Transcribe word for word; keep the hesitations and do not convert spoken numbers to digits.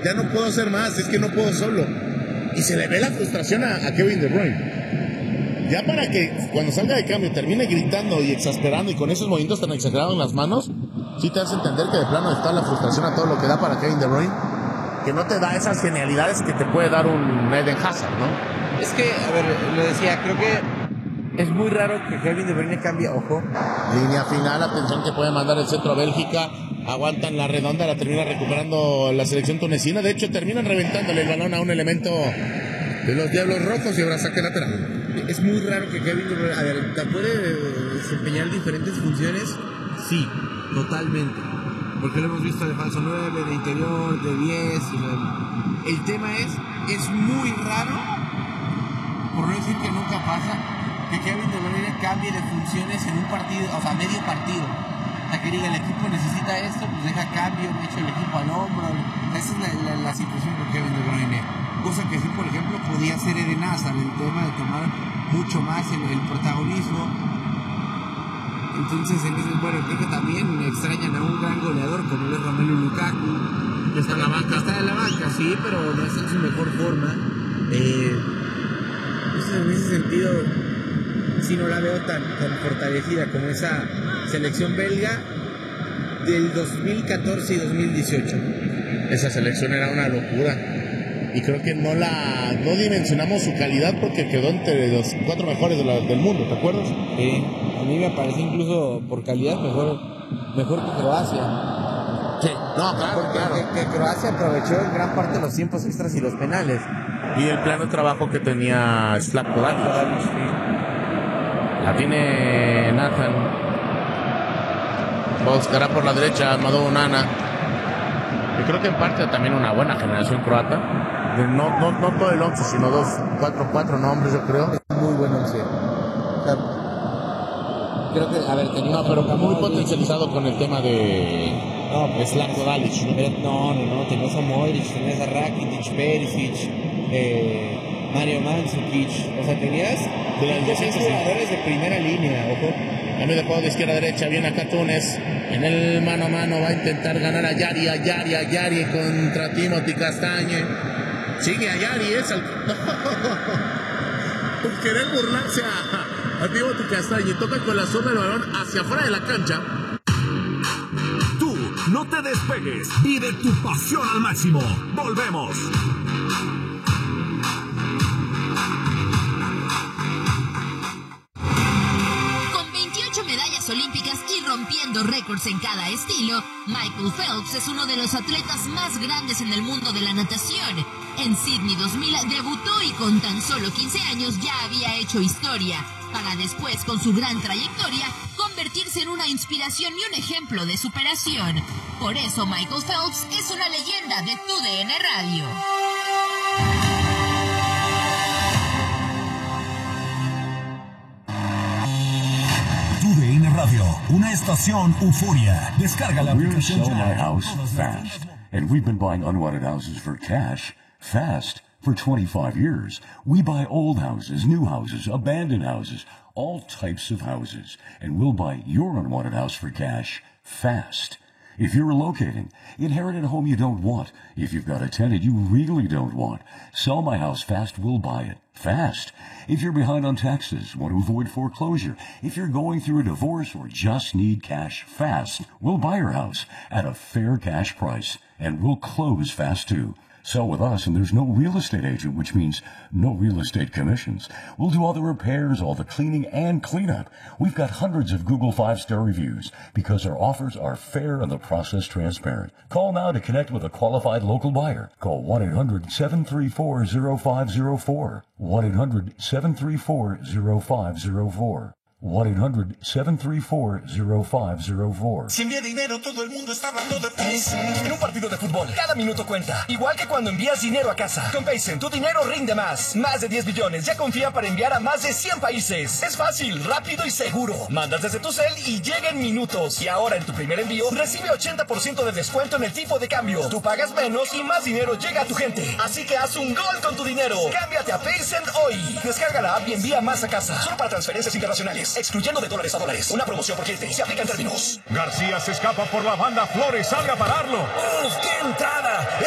ya no puedo hacer más, es que no puedo solo. Y se le ve la frustración a, a Kevin De Bruyne. Ya para que cuando salga de cambio termine gritando y exasperando y con esos movimientos tan exagerados en las manos, sí te hace entender que de plano está la frustración a todo lo que da para Kevin De Bruyne, que no te da esas genialidades que te puede dar un Eden Hazard, ¿no? Es que, a ver, lo decía, creo que es muy raro que Kevin De Bruyne cambie, ojo. Línea final, atención que puede mandar el centro a Bélgica, aguantan la redonda, la termina recuperando la selección tunecina, de hecho terminan reventándole el balón a un elemento de los Diablos Rojos y ahora saque lateral. Es muy raro que Kevin De Bruyne, a ver, ¿te puede desempeñar diferentes funciones? Sí, totalmente. Porque lo hemos visto de falso nueve, de interior, de diez. El tema es, es muy raro, por no decir que nunca pasa, que Kevin De Bruyne cambie de funciones en un partido, o sea, medio partido. O sea, que diga, el equipo necesita esto, pues deja cambio, me echo el equipo al hombro. Esa es la, la, la situación con Kevin De Bruyne. Cosa que sí, por ejemplo, podía hacer Eden Hazard, el tema de tomar mucho más el, el protagonismo. Entonces, entonces, bueno, creo que también extrañan a un gran goleador como es Romelu Lukaku. Está en la banca. Está en la banca, sí, pero no está en su mejor forma. Eh, en ese sentido, sí no la veo tan, tan fortalecida como esa selección belga del dos mil catorce y dos mil dieciocho. Esa selección era una locura. Y creo que no la no dimensionamos su calidad porque quedó entre los cuatro mejores de la, del mundo, ¿te acuerdas? Sí, a mí me parece incluso por calidad mejor, mejor que Croacia. Sí, no, claro, porque claro. Que, que Croacia aprovechó en gran parte los tiempos extras y los penales. Y el plan de trabajo que tenía Zlatko Dalic. Sí. La tiene Nathan. Buscará por la derecha Madou Onana. Yo creo que en parte también una buena generación croata. No, no, no todo el once, sino dos, cuatro, cuatro nombres, yo creo. Es muy buen once. O sea, creo que, a ver, tenía... No, pero muy potencializado con el tema de... No, pues Zlatko Dalic, ¿no? No, no, no, tenías a Modric, tenías a Rakitic, Perisic, eh, Mario Mandzukic. O sea, tenías cinco jugadores de primera línea, ojo. Cambio de juego de izquierda a derecha, viene acá Túnez. En el mano a mano va a intentar ganar a Yari, a Yari, a Yari contra Timothy Castagne. Sigue a Yari, es al... Por querer burlarse a, a Timothy Castagne. Toca con la zona del balón hacia afuera de la cancha. Tú, no te despegues. Vive tu pasión al máximo. Volvemos. Medallas olímpicas y rompiendo récords en cada estilo, Michael Phelps es uno de los atletas más grandes en el mundo de la natación. En Sydney dos mil debutó y con tan solo quince años ya había hecho historia, para después, con su gran trayectoria, convertirse en una inspiración y un ejemplo de superación. Por eso Michael Phelps es una leyenda de Tu D N Radio. Tu D N Radio, una estación euforia. Descarga la We're aplicación Sell ya. My House Fast, and we've been buying unwanted houses for cash fast for twenty-five years. We buy old houses, new houses, abandoned houses, all types of houses, and we'll buy your unwanted house for cash fast. If you're relocating, inherit a home you don't want. If you've got a tenant you really don't want, Sell My House Fast will buy it fast. If you're behind on taxes, want to avoid foreclosure, if you're going through a divorce or just need cash fast, we'll buy your house at a fair cash price, and we'll close fast too. Sell with us, and there's no real estate agent, which means no real estate commissions. We'll do all the repairs, all the cleaning, and cleanup. We've got hundreds of Google five-star reviews because our offers are fair and the process transparent. Call now to connect with a qualified local buyer. Call one eight hundred seven three four zero five zero four. one eight hundred seven three four zero five zero four. one eight hundred seven three four zero five zero four. Si envía dinero, todo el mundo está hablando de Paycen. En un partido de fútbol, cada minuto cuenta. Igual que cuando envías dinero a casa. Con Paycen, tu dinero rinde más. Más de diez billones ya confía para enviar a más de cien países. Es fácil, rápido y seguro. Mandas desde tu cel y llega en minutos. Y ahora en tu primer envío, recibe ochenta por ciento de descuento en el tipo de cambio. Tú pagas menos y más dinero llega a tu gente. Así que haz un gol con tu dinero. Cámbiate a Paycen hoy. Descarga la app y envía más a casa. Solo para transferencias internacionales. Excluyendo de dólares a dólares. Una promoción por cliente. Se aplica en términos. García se escapa por la banda. Flores, salga a pararlo. ¡Uf, qué entrada!